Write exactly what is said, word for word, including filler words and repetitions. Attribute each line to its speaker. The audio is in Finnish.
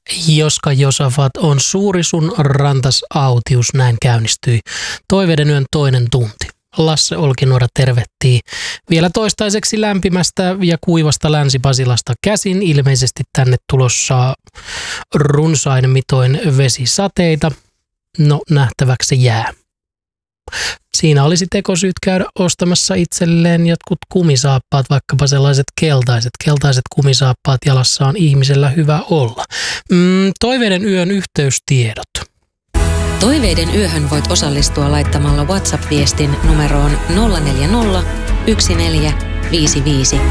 Speaker 1: Joska Josafat on suuri sun rantas autius, näin käynnistyi Toiveiden yön toinen tunti. Lasse Olkinuora tervehtii vielä toistaiseksi lämpimästä ja kuivasta Länsi-Pasilasta käsin. Ilmeisesti tänne tulossa runsain mitoin vesisateita. No, nähtäväksi jää. Siinä olisi tekosyyt käydä ostamassa itselleen jotkut kumisaappaat, vaikkapa sellaiset keltaiset. Keltaiset kumisaappaat jalassa on ihmisellä hyvä olla. Mm, Toiveiden yön yhteystiedot.
Speaker 2: Toiveiden yöhön voit osallistua laittamalla WhatsApp-viestin numeroon nolla neljä nolla yksi neljä viisi viisi